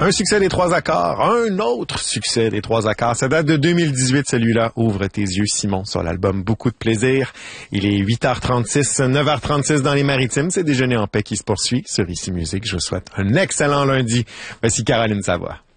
Un succès des trois accords, un autre succès des trois accords. Ça date de 2018, celui-là. Ouvre tes yeux, Simon, sur l'album Beaucoup de plaisir. Il est 8h36, 9h36 dans les Maritimes. C'est Déjeuner en paix qui se poursuit sur Ici Musique. Je vous souhaite un excellent lundi. Voici Caroline Savoie.